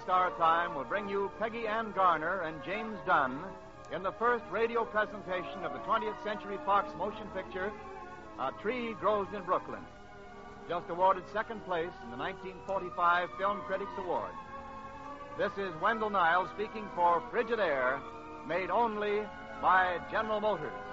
our time will bring you Peggy Ann Garner and James Dunn in the first radio presentation of the 20th Century Fox motion picture, A Tree Grows in Brooklyn, just awarded second place in the 1945 Film Critics Award. This is Wendell Niles speaking for Frigidaire, made only by General Motors.